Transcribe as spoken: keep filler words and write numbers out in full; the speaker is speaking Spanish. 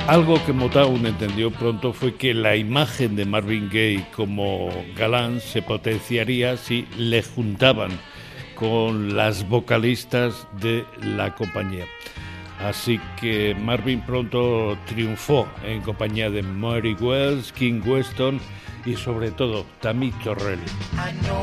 Algo que Motown entendió pronto fue que la imagen de Marvin Gaye como galán se potenciaría si le juntaban con las vocalistas de la compañía. Así que Marvin pronto triunfó en compañía de Mary Wells, King Weston y sobre todo Tammy Terrell.